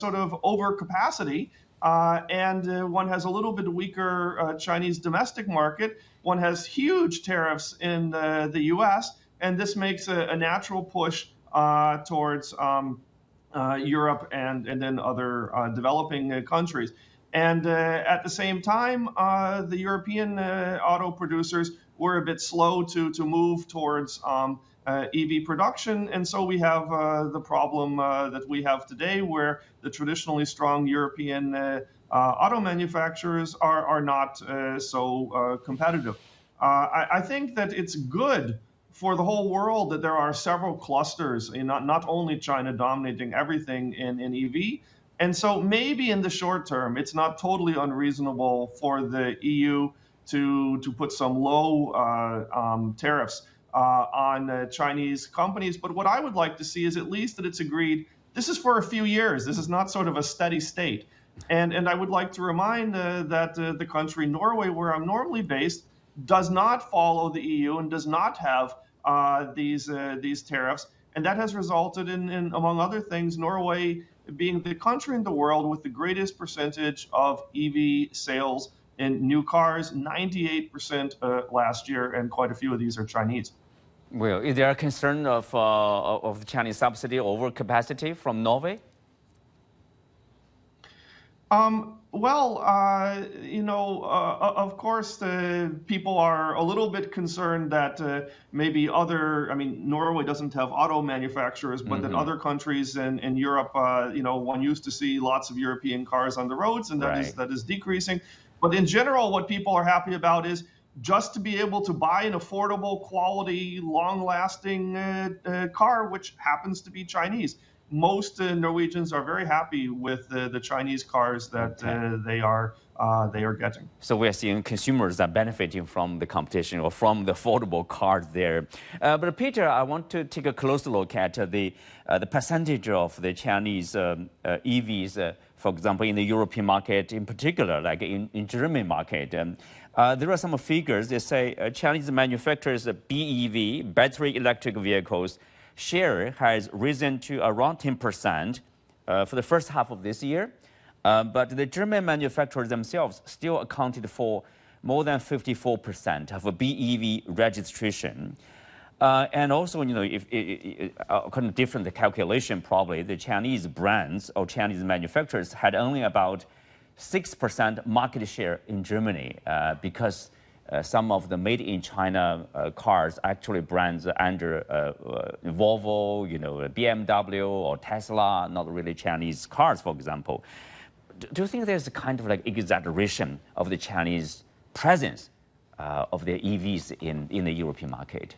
sort of overcapacity, and one has a little bit weaker Chinese domestic market. One has huge tariffs in the U.S., and this makes a natural push towards Europe and then other developing countries. And at the same time, the European auto producers were a bit slow to move towards EV production. And so we have the problem that we have today, where the traditionally strong European auto manufacturers are not so competitive. I think that it's good for the whole world that there are several clusters, not only China dominating everything in EV. And so maybe in the short term, it's not totally unreasonable for the EU to put some low tariffs on Chinese companies. But what I would like to see is at least that it's agreed this is for a few years. This is not sort of a steady state. And I would like to remind that the country Norway, where I'm normally based, does not follow the EU and does not have these tariffs. And that has resulted in, among other things, Norway being the country in the world with the greatest percentage of EV sales in new cars, 98% last year, and quite a few of these are Chinese. Well, is there a concern of the Chinese subsidy overcapacity from Norway? Of course, people are a little bit concerned that maybe Norway doesn't have auto manufacturers, but that other countries in Europe, one used to see lots of European cars on the roads, and that is decreasing. But in general, what people are happy about is just to be able to buy an affordable, quality, long-lasting car, which happens to be Chinese. Most Norwegians are very happy with the Chinese cars that they are getting. So we are seeing consumers are benefiting from the competition or from the affordable cars there. But Peter, I want to take a closer look at the percentage of the Chinese EVs, for example, in the European market, in particular, like in German market. There are some figures that say Chinese manufacturers' BEV, battery electric vehicles, share has risen to around 10% for the first half of this year. But the German manufacturers themselves still accounted for more than 54% of a BEV registration. And also, if according to different calculation, probably the Chinese brands or Chinese manufacturers had only about 6% market share in Germany because some of the made-in-China cars, actually brands under Volvo, BMW or Tesla, not really Chinese cars, for example. Do you think there's a kind of like exaggeration of the Chinese presence of their EVs in the European market?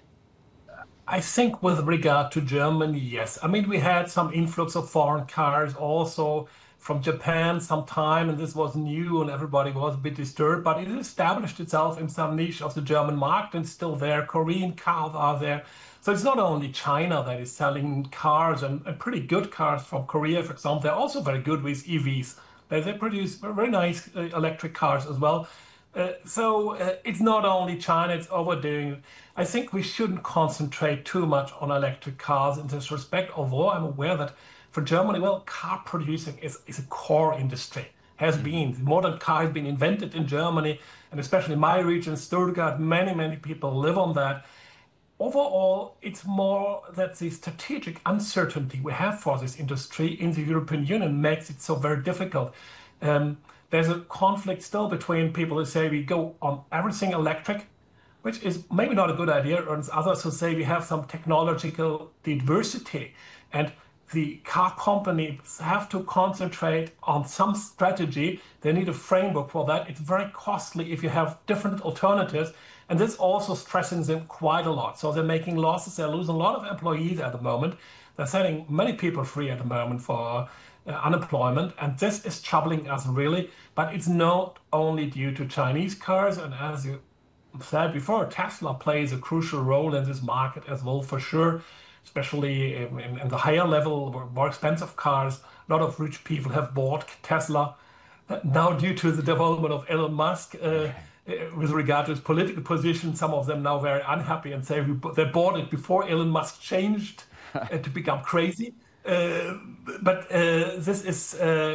I think with regard to Germany, yes. I mean, we had some influx of foreign cars also from Japan sometime, and this was new and everybody was a bit disturbed, but it established itself in some niche of the German market and still there. Korean cars are there. So it's not only China that is selling cars and pretty good cars from Korea, for example. They're also very good with EVs. They produce very nice electric cars as well. So it's not only China, it's overdoing. I think we shouldn't concentrate too much on electric cars in this respect, although I'm aware that for Germany, well, car producing is a core industry, has been. The modern car has been invented in Germany, and especially my region, Stuttgart, many people live on that. Overall, it's more that the strategic uncertainty we have for this industry in the European Union makes it so very difficult. There's a conflict still between people who say we go on everything electric, which is maybe not a good idea, and others who say we have some technological diversity. And the car companies have to concentrate on some strategy. They need a framework for that. It's very costly if you have different alternatives. And this also stresses them quite a lot. So they're making losses. They're losing a lot of employees at the moment. They're setting many people free at the moment for unemployment. And this is troubling us really. But it's not only due to Chinese cars. And as you said before, Tesla plays a crucial role in this market as well, for sure. Especially in the higher level, more expensive cars. A lot of rich people have bought Tesla. Now, due to the development of Elon Musk, with regard to his political position, some of them now very unhappy and say they bought it before Elon Musk changed to become crazy. Uh, but this is